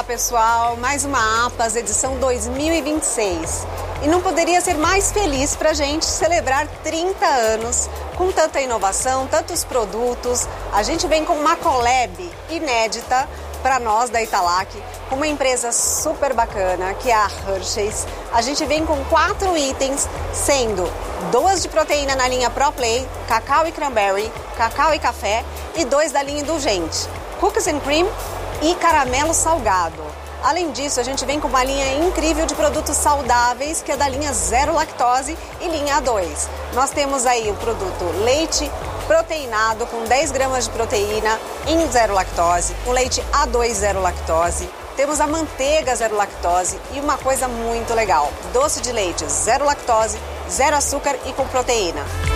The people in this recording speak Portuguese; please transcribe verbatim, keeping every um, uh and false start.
Olá pessoal, mais uma APAS edição dois mil e vinte e seis. E não poderia ser mais feliz para a gente celebrar trinta anos com tanta inovação, tantos produtos. A gente vem com uma collab inédita para nós da Italac, com uma empresa super bacana que é a Hershey's. A gente vem com quatro itens, sendo duas de proteína na linha Pro Play, cacau e cranberry, cacau e café, e dois da linha indulgente, cookies and cream e caramelo salgado. Além disso, a gente vem com uma linha incrível de produtos saudáveis, que é da linha zero lactose e linha A dois. Nós temos aí o produto leite proteinado com dez gramas de proteína em zero lactose, o leite A dois zero lactose. Temos a manteiga zero lactose e uma coisa muito legal, doce de leite zero lactose, zero açúcar e com proteína.